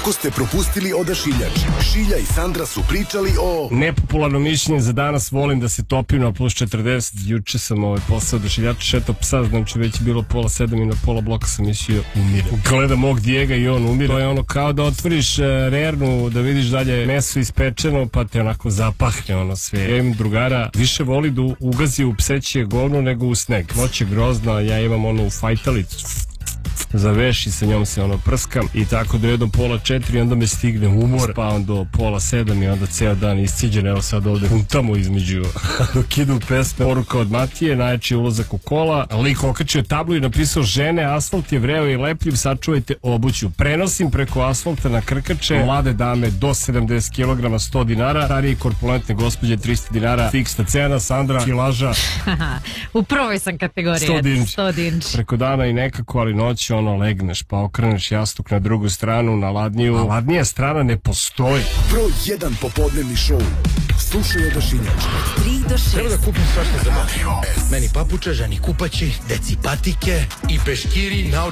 Ako ste propustili Odašiljač, Šilja i Sandra su pričali o... Nepopularno mišljenje za danas, volim da se topim na plus 40. Juče sam posao Odašiljača, šetao psa, znači već je bilo 6:30 i na pola bloka sam mislio umirem. Gledam mog Dijega i on umire. To je ono kao da otvoriš rernu, da vidiš dalje meso ispečeno, pa te onako zapahne sve. Ja imam drugara, više voli da ugazi u pseće govno nego u sneg. Noć je grozna, ja imam u fajtalicu za veš i sa njom se prskam i tako do 3:30 i onda me stigne umor, spavam do 6:30 i onda ceo dan isciđen. Evo sad ovde puntamo između dok idu pesme. Poruka od Matije, najjači ulazak u kola. Lik okačio tablu i napisao: žene, asfalt je vreo i lepljiv, sačuvajte obuću. Prenosim preko asfalta na krkače mlade dame do 70 kg, 100 dinara, starije korpulentne gospođe 300 dinara, fiksna cena. Sandra, kilaža u prvoj sam kategoriji 100 dinči preko dana i nekako, ali noć legneš pa okreneš jastuk na drugu stranu, na ladniju, a ladnija strana ne postoji. Broj 1 popodnevni šou. Slušaj Odašiljač. 3 do 6. Treba da kupim svašta za mene. Meni papuče, ženi kupaći, deci patike i peškiri,